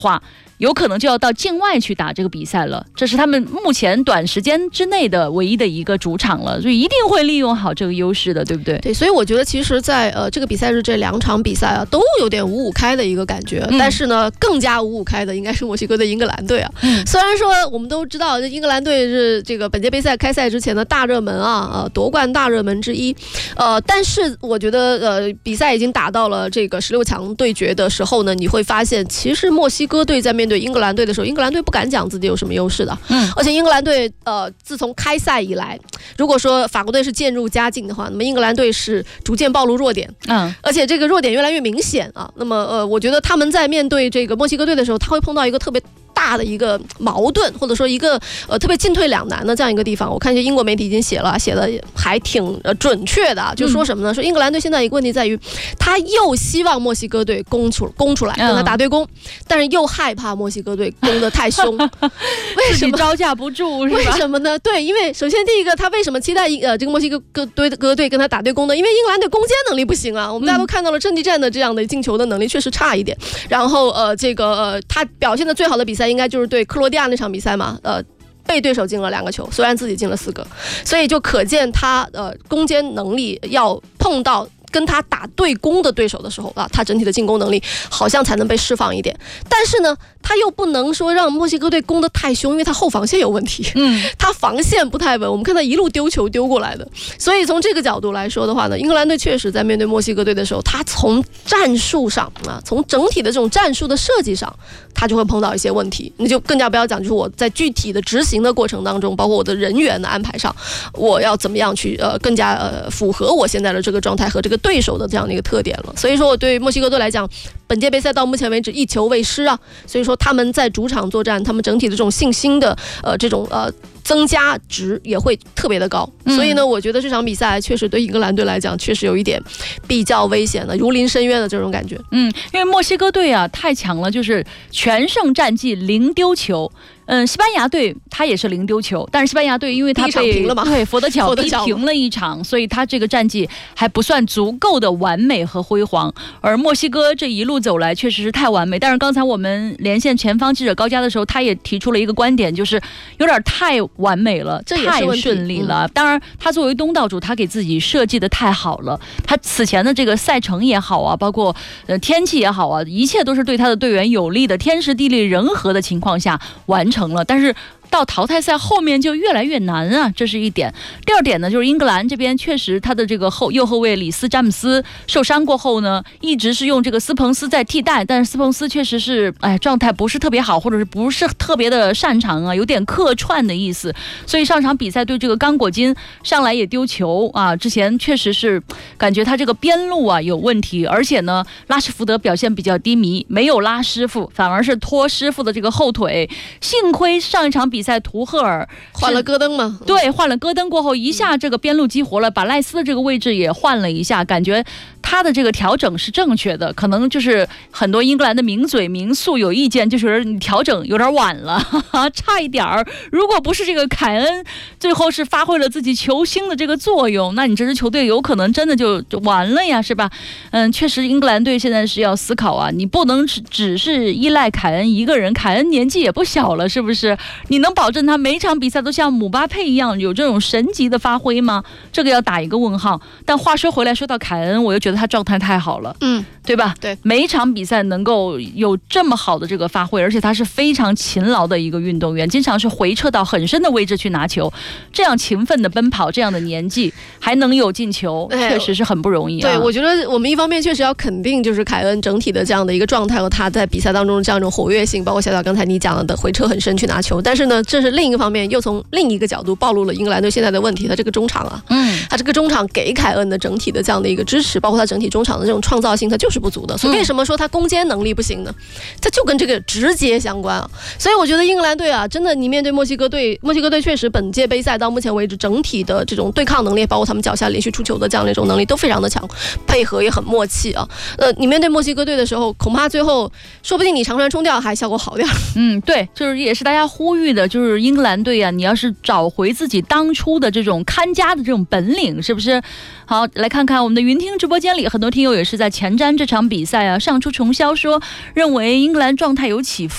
话，有可能就要到境外去打这个比赛了，这是他们目前短时间之内的唯一的一个主场了，所以一定会利用好这个优势的，对不对？ 对，所以我觉得其实在这个比赛日这2场比赛啊，都有点五五开的一个感觉，但是呢，更加五五开的应该是墨西哥的英格兰队啊。虽然说我们都知道英格兰队是这个本届杯赛开赛之前的大热门啊，夺冠大热门之一，但是我觉得比赛已经打到了这个16强对决的时候呢，你会发现其实墨西哥队在面对英格兰队的时候，英格兰队不敢讲自己有什么优势的，而且英格兰队自从开赛以来，如果说法国队是渐入佳境的话，那么英格兰队是逐渐暴露弱点，而且这个弱点越来越明显啊。那么我觉得他们在面对这个墨西哥队的时候，他会碰到一个特别大的一个矛盾，或者说一个特别进退两难的这样一个地方。我看一些英国媒体已经写的还挺准确的，就说什么呢？说英格兰队现在一个问题在于，他又希望墨西哥队攻出来，跟他打对攻，但是又害怕墨西哥队攻得太凶，为什么招架不住？是吧？ 为什么呢？对，因为首先第一个，他为什么期待这个墨西哥队跟他打对攻呢？因为英格兰队攻坚能力不行啊，我们大家都看到了阵地战的这样的进球的能力确实差一点。然后他表现的最好的比赛应该就是对克罗地亚那场比赛嘛，被对手进了2个球，虽然自己进了4个，所以就可见他攻坚能力要碰到跟他打对攻的对手的时候啊，他整体的进攻能力好像才能被释放一点。但是呢，他又不能说让墨西哥队攻得太凶，因为他后防线有问题，他防线不太稳，我们看他一路丢球丢过来的。所以从这个角度来说的话呢，英格兰队确实在面对墨西哥队的时候，他从战术上啊，从整体的这种战术的设计上，他就会碰到一些问题。你就更加不要讲，就是我在具体的执行的过程当中，包括我的人员的安排上，我要怎么样去更加符合我现在的这个状态和这个对手的这样的一个特点了。所以说我对墨西哥队来讲，本届杯赛到目前为止1球未失啊，所以说他们在主场作战，他们整体的这种信心的这种增加值也会特别的高。所以呢，我觉得这场比赛确实对英格兰队来讲确实有一点比较危险的，如临深渊的这种感觉。 因为墨西哥队啊太强了，就是全胜战绩0丢球。西班牙队他也是0丢球，但是西班牙队因为他被佛得角逼平了一场，所以他这个战绩还不算足够的完美和辉煌。而墨西哥这一路走来确实是太完美，但是刚才我们连线前方记者高佳的时候，他也提出了一个观点，就是有点太完美了， 这也是太顺利了。当然他作为东道主，他给自己设计的太好了，他此前的这个赛程也好啊，包括天气也好啊，一切都是对他的队员有利的，天时地利人和的情况下完成了。但是到淘汰赛后面就越来越难啊，这是一点。第二点呢，就是英格兰这边确实他的这个右后卫里斯詹姆斯受伤过后呢，一直是用这个斯彭斯在替代，但是斯彭斯确实是状态不是特别好，或者是不是特别的擅长啊，有点客串的意思。所以上场比赛对这个刚果金上来也丢球啊，之前确实是感觉他这个边路啊有问题，而且呢拉什福德表现比较低迷，没有拉师傅，反而是拖师傅的这个后腿。幸亏上一场比赛图赫尔换了戈登嘛， 对，换了戈登过后一下这个边路激活了，把赖斯的这个位置也换了一下，感觉他的这个调整是正确的。可能就是很多英格兰的名嘴名宿有意见，就是你调整有点晚了，差一点儿。如果不是这个凯恩最后是发挥了自己球星的这个作用，那你这支球队有可能真的就完了呀，是吧？确实英格兰队现在是要思考啊，你不能只是依赖凯恩一个人，凯恩年纪也不小了，是不是？你能保证他每场比赛都像姆巴佩一样有这种神级的发挥吗？这个要打一个问号。但话说回来，说到凯恩，我又觉得他状态太好了，对吧？ 对， 每一场比赛能够有这么好的这个发挥，而且他是非常勤劳的一个运动员，经常是回撤到很深的位置去拿球，这样勤奋的奔跑，这样的年纪还能有进球，确实是很不容易啊。 对，我觉得我们一方面确实要肯定就是凯恩整体的这样的一个状态和他在比赛当中这样一种活跃性，包括小刚才你讲的回撤很深去拿球。但是呢，这是另一个方面，又从另一个角度暴露了英格兰队现在的问题。他这个中场啊，他这个中场给凯恩的整体的这样的一个支持，包括他整体中场的这种创造性，他就是不足的。所以为什么说他攻坚能力不行呢？这就跟这个直接相关啊。所以我觉得英格兰队啊，真的你面对墨西哥队，墨西哥队确实本届杯赛到目前为止整体的这种对抗能力，包括他们脚下连续出球的这样的一种能力都非常的强，配合也很默契啊。你面对墨西哥队的时候，恐怕最后说不定你长传冲吊还效果好点。 对，就是也是大家呼吁的，就是英格兰队啊，你要是找回自己当初的这种看家的这种本领，是不是？好，来看看我们的云听直播间里，很多听友也是在前瞻这场比赛啊，上出重霄说认为英格兰状态有起伏。